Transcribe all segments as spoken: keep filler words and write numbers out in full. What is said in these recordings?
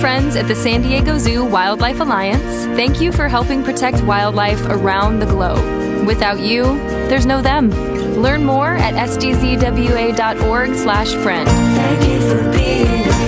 Friends at the San Diego Zoo Wildlife Alliance, thank you for helping protect wildlife around the globe. Without you, there's no them. Learn more at s d z w a dot org slash friend. Thank you for being a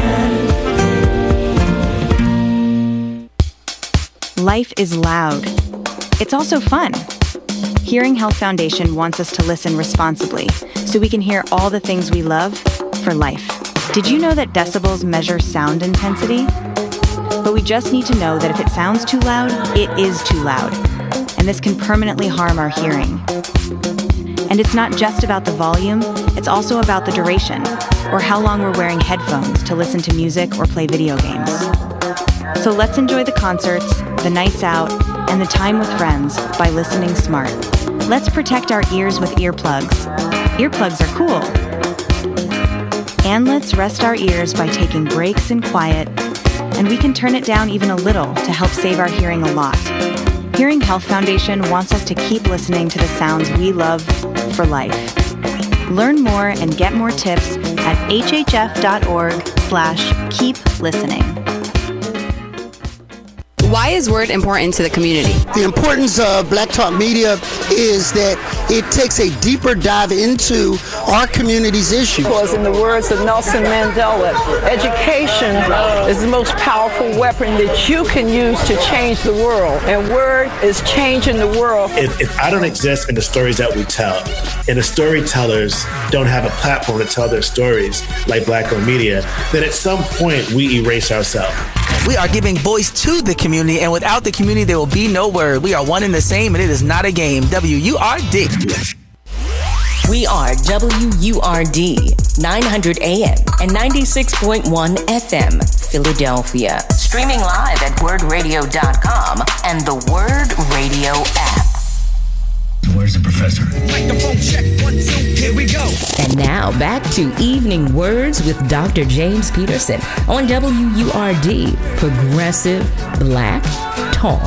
friend. Life is loud. It's also fun. Hearing Health Foundation wants us to listen responsibly so we can hear all the things we love for life. Did you know that decibels measure sound intensity? But we just need to know that if it sounds too loud, it is too loud. And this can permanently harm our hearing. And it's not just about the volume, it's also about the duration, or how long we're wearing headphones to listen to music or play video games. So let's enjoy the concerts, the nights out, and the time with friends by listening smart. Let's protect our ears with earplugs. Earplugs are cool. And let's rest our ears by taking breaks in quiet, and we can turn it down even a little to help save our hearing a lot. Hearing Health Foundation wants us to keep listening to the sounds we love for life. Learn more and get more tips at h h f dot org slash keep listening. Why is Word important to the community? The importance of Black Talk Media is that it takes a deeper dive into our community's issues. Because in the words of Nelson Mandela, education is the most powerful weapon that you can use to change the world. And Word is changing the world. If, if I don't exist in the stories that we tell, and the storytellers don't have a platform to tell their stories like Black-owned media, then at some point we erase ourselves. We are giving voice to the community, and without the community, there will be no Word. We are one and the same, and it is not a game. W U R D. We are W U R D, nine hundred A M and ninety-six point one F M, Philadelphia. Streaming live at word radio dot com and the Word Radio app. Where's the professor? Microphone check, one, two, here we go. And now back to Evening Words with Doctor James Peterson on W U R D, Progressive Black Talk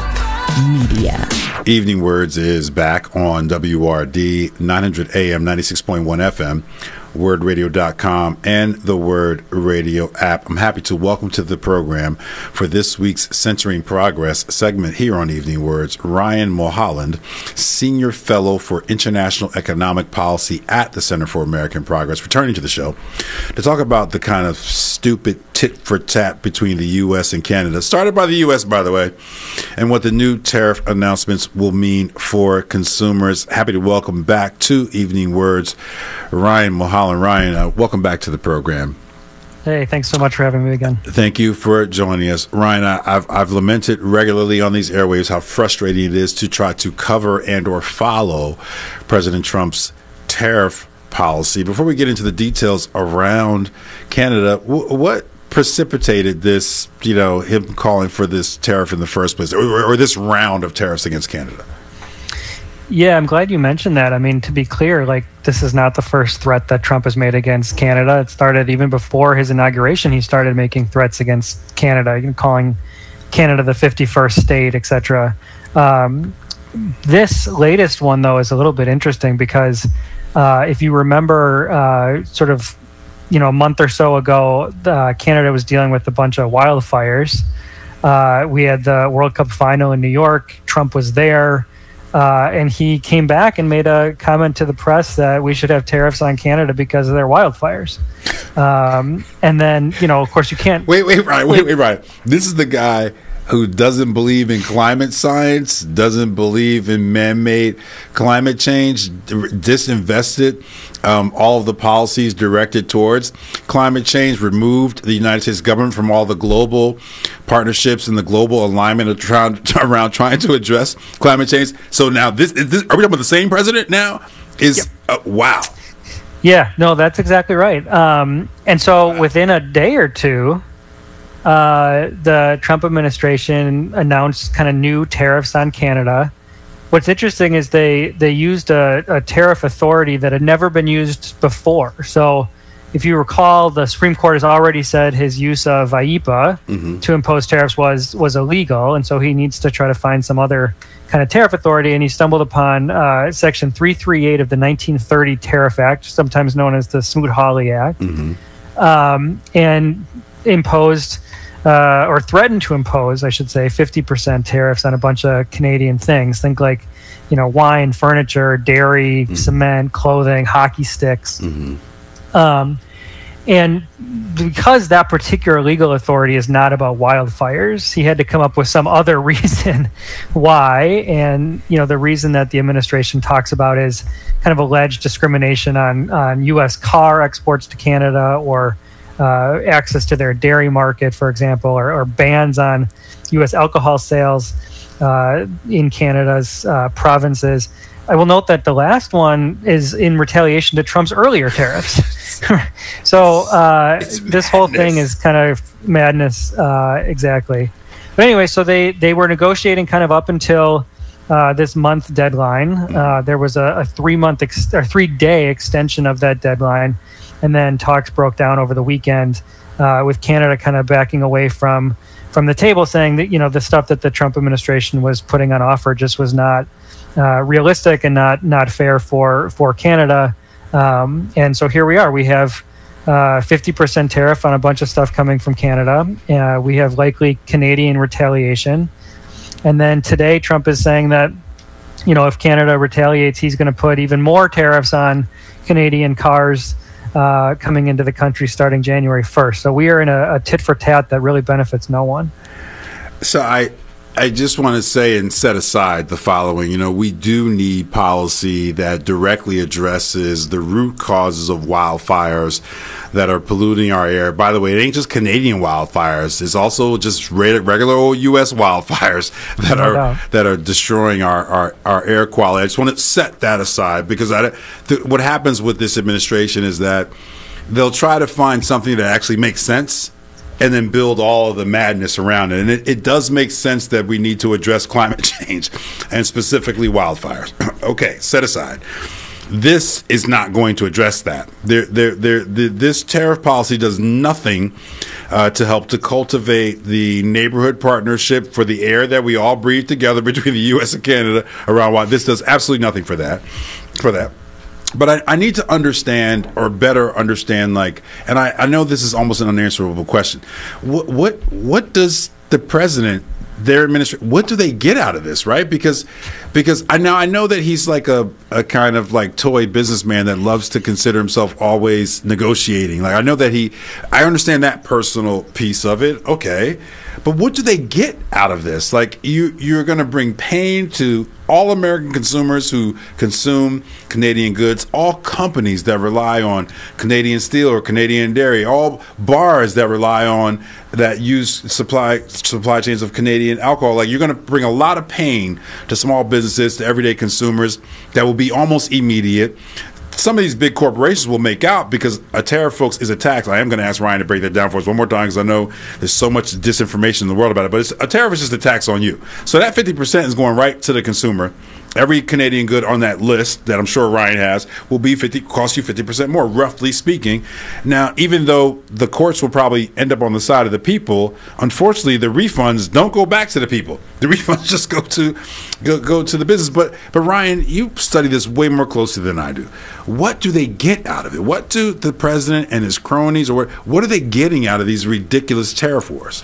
Media. Evening Words is back on W U R D, nine hundred A M, ninety-six point one F M, word radio dot com, and the Word Radio app. I'm happy to welcome to the program for this week's Centering Progress segment here on Evening Words, Ryan Mulholland, Senior Fellow for International Economic Policy at the Center for American Progress, returning to the show to talk about the kind of stupid tit-for-tat between the U S and Canada, started by the U S, by the way, and what the new tariff announcements will mean for consumers. Happy to welcome back to Evening Words, Ryan Mulholland. Ryan, uh, welcome back to the program. Hey, thanks so much for having me again. Thank you for joining us. Ryan, I, I've, I've lamented regularly on these airwaves how frustrating it is to try to cover and or follow President Trump's tariff policy. Before we get into the details around Canada, w- what precipitated this, you know, him calling for this tariff in the first place, or, or this round of tariffs against Canada? Yeah, I'm glad you mentioned that. I mean, to be clear, like, this is not the first threat that Trump has made against Canada. It started even before his inauguration. He started making threats against Canada, calling Canada the fifty-first state, et cetera. Um, this latest one, though, is a little bit interesting because uh, if you remember uh, sort of, you know, a month or so ago, uh, Canada was dealing with a bunch of wildfires. Uh, we had the World Cup final in New York. Trump was there. Uh, and he came back and made a comment to the press that we should have tariffs on Canada because of their wildfires. Um, and then, you know, of course, you can't. Wait, wait, right, wait, wait, right. This is the guy who doesn't believe in climate science, doesn't believe in man-made climate change, disinvested um, all of the policies directed towards climate change, removed the United States government from all the global partnerships and the global alignment of trying, around trying to address climate change. So now, this, is this are we talking about the same president now? Is yep. uh, wow. Yeah, no, that's exactly right. Um, and so wow. within a day or two, Uh, the Trump administration announced kind of new tariffs on Canada. What's interesting is they, they used a, a tariff authority that had never been used before. So if you recall, the Supreme Court has already said his use of I E P A mm-hmm. to impose tariffs was, was illegal, and so he needs to try to find some other kind of tariff authority, and he stumbled upon uh, Section three thirty-eight of the nineteen thirty Tariff Act, sometimes known as the Smoot-Hawley Act, mm-hmm. um, and imposed uh, or threatened to impose, I should say, fifty percent tariffs on a bunch of Canadian things. Think like, you know, wine, furniture, dairy, mm-hmm. cement, clothing, hockey sticks. Mm-hmm. Um, and because that particular legal authority is not about wildfires, he had to come up with some other reason why. And, you know, the reason that the administration talks about is kind of alleged discrimination on, on U S car exports to Canada, or uh, access to their dairy market, for example, or, or bans on U S alcohol sales uh, in Canada's uh, provinces. I will note that the last one is in retaliation to Trump's earlier tariffs. so uh, this whole thing is kind of madness, uh, exactly. But anyway, so they, they were negotiating kind of up until uh, this month deadline. Uh, there was a, a three-month ex- or three-day extension of that deadline, and then talks broke down over the weekend uh, with Canada kind of backing away from from the table, saying that, you know, the stuff that the Trump administration was putting on offer just was not Uh, realistic and not not fair for for Canada, um, and so here we are. We have uh, fifty percent tariff on a bunch of stuff coming from Canada. Uh, we have likely Canadian retaliation, and then today Trump is saying that, you know, if Canada retaliates, he's going to put even more tariffs on Canadian cars uh, coming into the country starting January first. So we are in a, a tit for tat that really benefits no one. So I. I just want to say and set aside the following. You know, we do need policy that directly addresses the root causes of wildfires that are polluting our air. By the way, it ain't just Canadian wildfires. It's also just regular old U S wildfires that are that are destroying our, our, our air quality. I just want to set that aside, because I, th- what happens with this administration is that they'll try to find something that actually makes sense and then build all of the madness around it. And it, it does make sense that we need to address climate change, and specifically wildfires. Okay, set aside. This is not going to address that. There, there, there, the, this tariff policy does nothing uh, to help to cultivate the neighborhood partnership for the air that we all breathe together between the U S and Canada around why. This does absolutely nothing for that. For that. But I, I need to understand, or better understand, like, and I, I know this is almost an unanswerable question. What what what does the president, their administration, what do they get out of this, right? Because because I now I know that he's like a, a kind of like toy businessman that loves to consider himself always negotiating. Like, I know that he, I understand that personal piece of it. Okay. But what do they get out of this? Like, you, you're going to bring pain to all American consumers who consume Canadian goods, all companies that rely on Canadian steel or Canadian dairy, all bars that rely on, that use supply supply chains of Canadian alcohol. Like, you're going to bring a lot of pain to small businesses, to everyday consumers, that will be almost immediate. Some of these big corporations will make out, because a tariff, folks, is a tax. I am going to ask Ryan to break that down for us one more time, because I know there's so much disinformation in the world about it. But it's, a tariff is just a tax on you. So that fifty percent is going right to the consumer. Every Canadian good on that list that I'm sure Ryan has will be fifty, cost you fifty percent more, roughly speaking. Now, even though the courts will probably end up on the side of the people, unfortunately, the refunds don't go back to the people. The refunds just go to go, go to the business. But but Ryan, you study this way more closely than I do. What do they get out of it? What do the president and his cronies, or what are they getting out of these ridiculous tariff wars?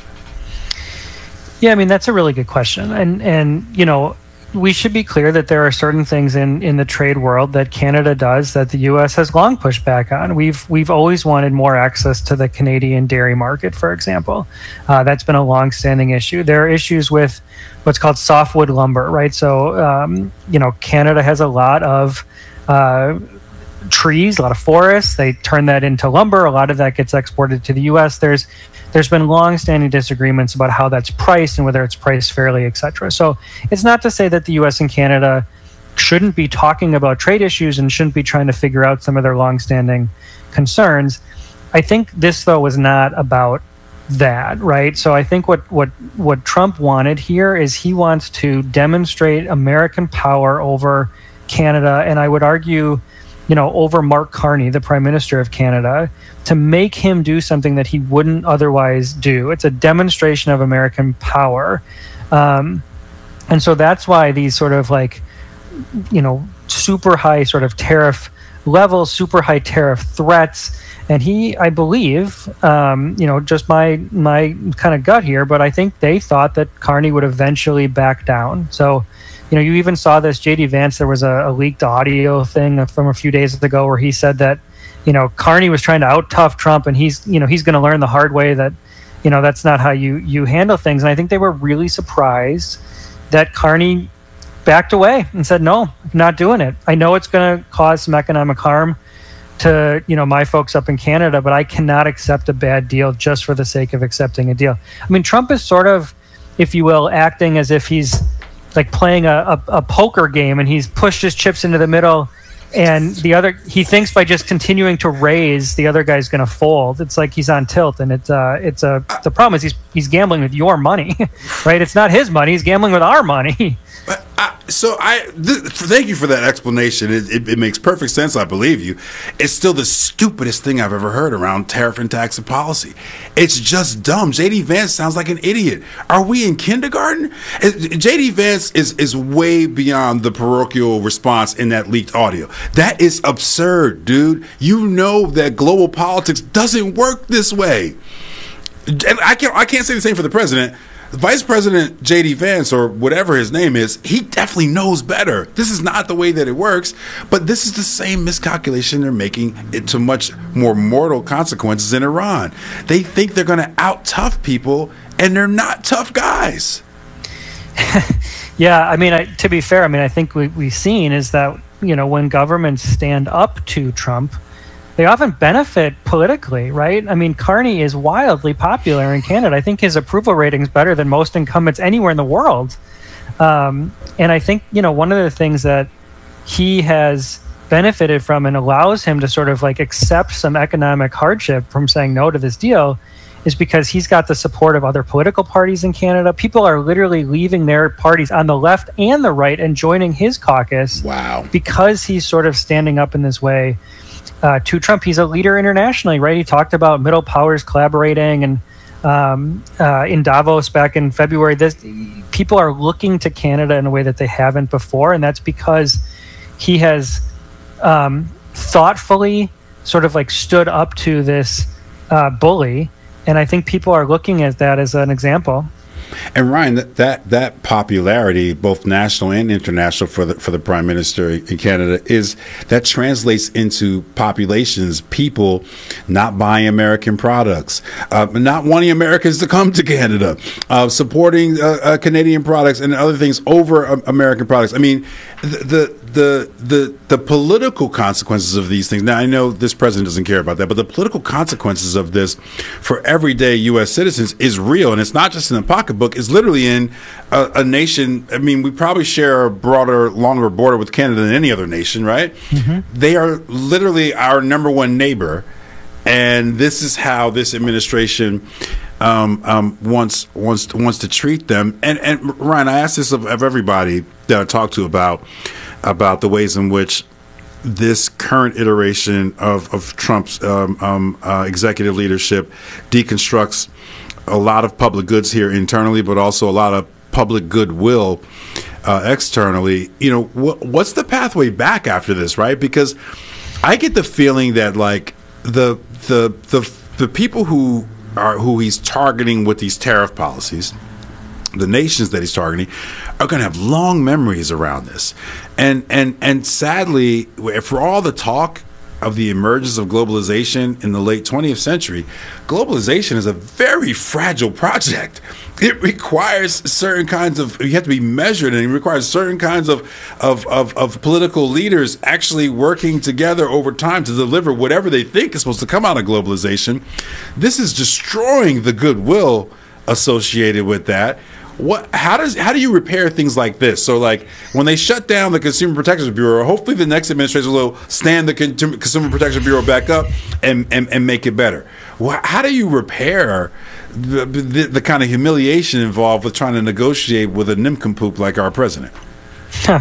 Yeah, I mean, that's a really good question. And, and you know, we should be clear that there are certain things in, in the trade world that Canada does that the U S has long pushed back on. We've we've always wanted more access to the Canadian dairy market, for example. Uh, that's been a long-standing issue. There are issues with what's called softwood lumber, right? So, um, you know, Canada has a lot of uh, trees, a lot of forests. They turn that into lumber. A lot of that gets exported to the U S. There's There's been long-standing disagreements about how that's priced and whether it's priced fairly, et cetera. So it's not to say that the U S and Canada shouldn't be talking about trade issues and shouldn't be trying to figure out some of their long-standing concerns. I think this, though, was not about that, right? So I think what, what, what Trump wanted here is he wants to demonstrate American power over Canada, and I would argue, you know, over Mark Carney, the Prime Minister of Canada, to make him do something that he wouldn't otherwise do. It's a demonstration of American power. Um, and so that's why these sort of like, you know, super high sort of tariff levels, super high tariff threats, And he, I believe, um, you know, just my my kind of gut here, but I think they thought that Carney would eventually back down. So, you know, you even saw this, J D Vance, there was a, a leaked audio thing from a few days ago where he said that, you know, Carney was trying to out-tough Trump, and he's, you know, he's going to learn the hard way that, you know, that's not how you, you handle things. And I think they were really surprised that Carney backed away and said, no, I'm not doing it. I know it's going to cause some economic harm to, you know, my folks up in Canada, but I cannot accept a bad deal just for the sake of accepting a deal. I mean, Trump is sort of, if you will, acting as if he's like playing a, a, a poker game, and he's pushed his chips into the middle, and the other, he thinks by just continuing to raise, the other guy's going to fold. It's like he's on tilt, and it's uh, it's a, the problem is he's he's gambling with your money, right? It's not his money. He's gambling with our money. But I, so I th- thank you for that explanation. It, it, it makes perfect sense. I believe you. It's still the stupidest thing I've ever heard around tariff and tax and policy. It's just dumb. J D Vance sounds like an idiot. Are we in kindergarten? J D Vance is is way beyond the parochial response in that leaked audio. That is absurd, dude. You know that global politics doesn't work this way. And I can't I can't say the same for the president. Vice President J D Vance, or whatever his name is, he definitely knows better. This is not the way that it works, but this is the same miscalculation they're making it to much more mortal consequences in Iran. They think they're going to out-tough people, and they're not tough guys. Yeah, I mean, I, to be fair, I mean, I think what we've seen is that, you know, when governments stand up to Trump, they often benefit politically, right? I mean, Carney is wildly popular in Canada. I think his approval rating is better than most incumbents anywhere in the world. Um, and I think, you know, one of the things that he has benefited from and allows him to sort of like accept some economic hardship from saying no to this deal is because he's got the support of other political parties in Canada. People are literally leaving their parties on the left and the right and joining his caucus. Wow. Because he's sort of standing up in this way Uh, to Trump. He's a leader internationally, right? He talked about middle powers collaborating, and um, uh, in Davos back in February, this, people are looking to Canada in a way that they haven't before, and that's because he has um, thoughtfully sort of like stood up to this uh, bully, and I think people are looking at that as an example. And Ryan, that, that that popularity, both national and international, for the for the Prime Minister in Canada, is that translates into populations, people not buying American products, uh, not wanting Americans to come to Canada, uh, supporting uh, uh, Canadian products and other things over uh, American products. I mean, the the the the political consequences of these things. Now, I know this president doesn't care about that, but the political consequences of this for everyday U S citizens is real, and it's not just in the pocketbook. It's literally in a, a nation. I mean, we probably share a broader, longer border with Canada than any other nation, right? Mm-hmm. They are literally our number one neighbor, and this is how this administration um, um, wants wants wants to treat them. And and Ryan, I asked this of, of everybody that I talked to about about the ways in which this current iteration of of Trump's um, um, uh, executive leadership deconstructs a lot of public goods here internally, but also a lot of public goodwill uh, externally. You know, wh- what's the pathway back after this, right? Because I get the feeling that like the the the the people who are who he's targeting with these tariff policies, the nations that he's targeting, are going to have long memories around this, and and and sadly, for all the talk of the emergence of globalization in the late twentieth century, globalization is a very fragile project. It requires certain kinds of, you have to be measured, and it requires certain kinds of, of, of, of political leaders actually working together over time to deliver whatever they think is supposed to come out of globalization. This is destroying the goodwill associated with that. What? How does? How do you repair things like this? So, like when they shut down the Consumer Protection Bureau, hopefully the next administration will stand the Consumer Protection Bureau back up and and, and make it better. Well, how do you repair the, the the kind of humiliation involved with trying to negotiate with a nincompoop like our president? Huh.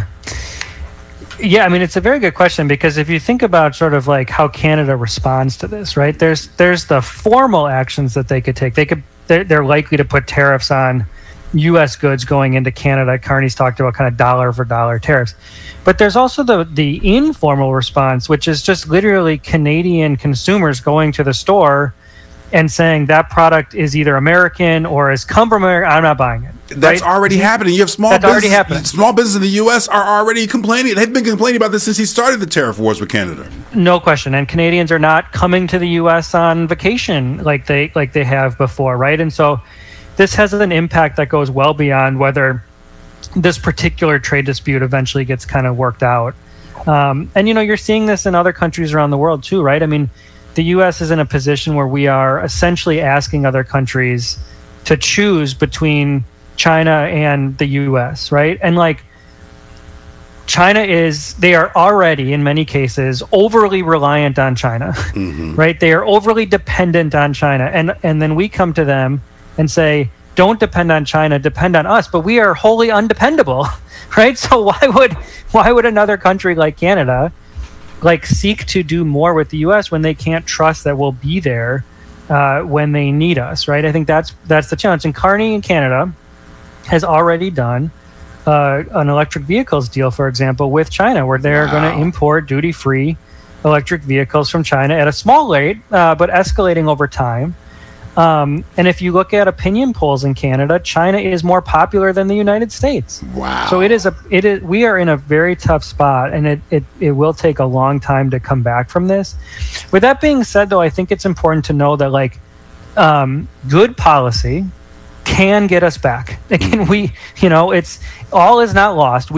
Yeah, I mean, it's a very good question, because if you think about sort of like how Canada responds to this, right? There's there's the formal actions that they could take. They could they're, they're likely to put tariffs on U S goods going into Canada. Carney's talked about kind of dollar for dollar tariffs. But there's also the, the informal response, which is just literally Canadian consumers going to the store and saying that product is either American or has come from America. I'm not buying it. That's right? already happening. You have small That's already business, happening. small businesses in the U S are already complaining. They've been complaining about this since he started the tariff wars with Canada. No question. And Canadians are not coming to the U S on vacation like they like they have before, right? And so this has an impact that goes well beyond whether this particular trade dispute eventually gets kind of worked out. Um, and, you know, you're seeing this in other countries around the world too, right? I mean, the U S is in a position where we are essentially asking other countries to choose between China and the U S, right? And like China is, they are already in many cases overly reliant on China, mm-hmm. right? They are overly dependent on China. And, and then we come to them and say, don't depend on China, depend on us, but we are wholly undependable, right? So why would, why would another country like Canada like seek to do more with the U S when they can't trust that we'll be there uh, when they need us, right? I think that's that's the challenge. And Carney in Canada has already done uh, an electric vehicles deal, for example, with China, where they're wow. going to import duty-free electric vehicles from China at a small rate, uh, but escalating over time. Um, and if you look at opinion polls in Canada, China is more popular than the United States. Wow! So it is a it is we are in a very tough spot, and it it it will take a long time to come back from this. With that being said, though, I think it's important to know that like um, good policy can get us back. Again, we you know it's all is not lost. We